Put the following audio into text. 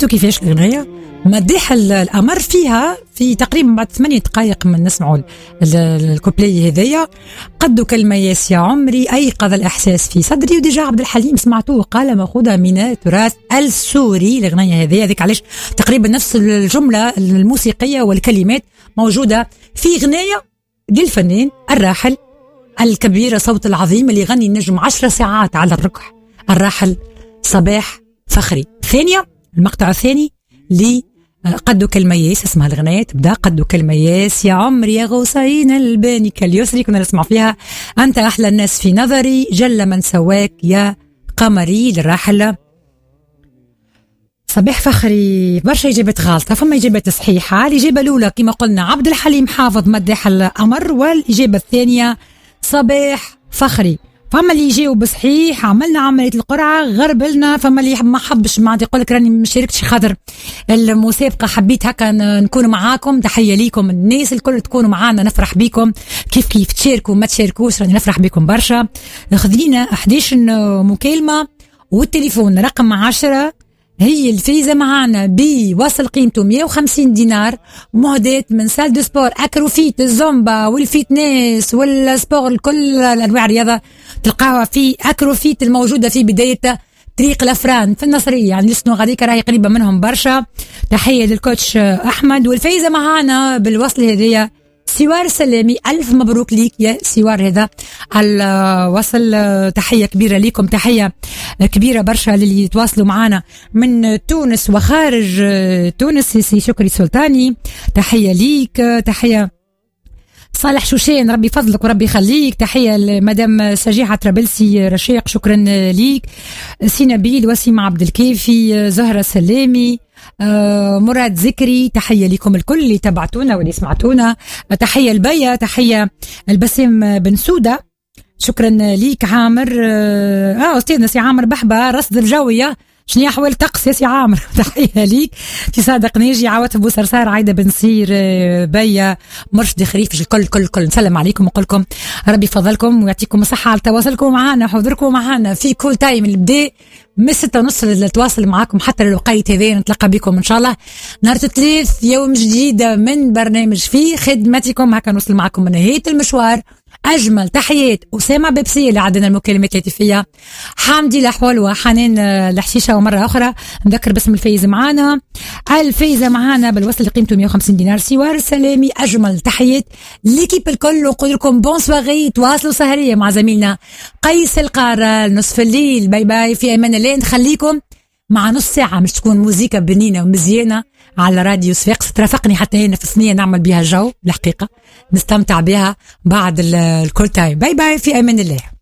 شفتوا كيفاش الأغنية مديح الأمر فيها في تقريبا بعد 8 دقائق من نسمعوا الكوبلي هذيا. قد كلمة ياس يا عمري أيقظ الإحساس في صدري، وديجا عبد الحليم سمعتوه قال مأخوذة من التراث السوري. الأغنية هذيا ذيك علاش تقريبا نفس الجملة الموسيقية والكلمات موجودة في أغنية للفنان الراحل الكبير صوت العظيم اللي يغني النجم 10 ساعات على الركح، الراحل صباح فخري. ثانية المقطع الثاني قد كالمياس، اسمها الغناية تبدأ قد كالمياس يا عمري يا غوصين الباني كاليسري، كنا نسمع فيها أنت أحلى الناس في نظري جل من سواك يا قمري للراحلة صباح فخري. برشا إجابات غلطة، فما إجابات صحيحة. الإجابة الأولى كما قلنا عبد الحليم حافظ مدح الأمر، والإجابة الثانية صباح فخري. فما اللي يجاوب صحيح عملنا عملية القرعة غربلنا، فما اللي ما حبش ما يقول لك راني ما شاركتش خاطر المسابقة حبيت هكا نكون معاكم. تحية ليكم الناس الكل تكونوا معانا، نفرح بيكم كيف تشاركوا ما تشاركوش راني نفرح بيكم برشا. خذينا 11 مكالمة والتليفون رقم 10 هي الفايزة معانا بوصل قيمته 150 دينار مهدات من سال دو سبور أكروفيت الزومبا والفيتنس والسبور كل الأنواع الرياضة تلقاها في أكروفيت الموجودة في بداية طريق الأفران في النصرية، يعني لسنو غاديك راهي قريبة منهم برشا. تحية للكوتش أحمد. والفايزة معانا بالوصل هذية سوار سلامي، ألف مبروك ليك يا سوار هذا الوصل. تحية كبيرة ليكم، تحية كبيرة برشا للي يتواصلوا معنا من تونس وخارج تونس. سي شكري سلطاني تحية ليك، تحية صالح شوشين ربي فضلك وربي يخليك، تحية لمدام سجيحة ترابلسي رشيق شكرا ليك، سي نبيل وسيم عبد الكافي زهرة سلامي مراد ذكري، تحية لكم الكل اللي تبعتونا واللي سمعتونا. تحية البيا، تحية البسيم بن سودة شكرا ليك. عامر أستاذنا سي عامر بحبة رصد الجوية شنو أحوال الطقس يا سي عامر تحية ليك. في صادق نيجي عوات بو صرصار عايدة بن سير بيا مرشد خريفش الكل نسلم عليكم ونقولكم ربي فضلكم ويعطيكم الصحة على تواصلكم معنا حضوركم معنا في كل تايم اللي بدأ من 6:30 للتواصل معكم حتى للوقيت هذا. نتلقى بكم إن شاء الله نهار الثلاث يوم جديد من برنامج في خدمتكم. هكا نوصل معكم من نهاية المشوار. أجمل تحيات أسامة بيبسي اللي عندنا المكالمات الهاتفية، حامدي الأحوال وحنان الحشيشة. ومرة أخرى نذكر باسم الفايز معانا، الفايزة معانا بالوصل اللي قيمته 150 دينار سوار سلامي. أجمل تحيات ليكيب الكل ونقول لكم بون سواغي، تواصلوا سهرية مع زميلنا قيس القارة نصف الليل. باي باي في أمان الله. نخليكم مع نص ساعة مش تكون موسيقى بنينة ومزيانة على راديو صفاقس ترافقني حتى هنا في الصينية نعمل بها جو الحقيقة نستمتع بها بعد الكل تايم. باي باي في أمان الله.